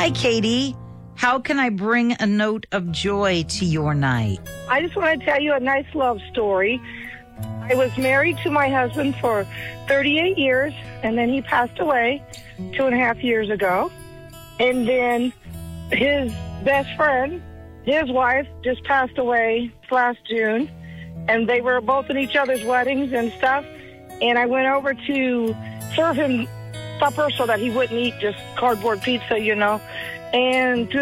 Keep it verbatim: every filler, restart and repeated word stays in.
Hi, Katie. How can I bring a note of joy to your night? I just want to tell you a nice love story. I was married to my husband for thirty-eight years, and then he passed away two and a half years ago. And then his best friend, his wife, just passed away last June, and they were both at each other's weddings and stuff. And I went over to serve him supper so that he wouldn't eat just cardboard pizza, you know. And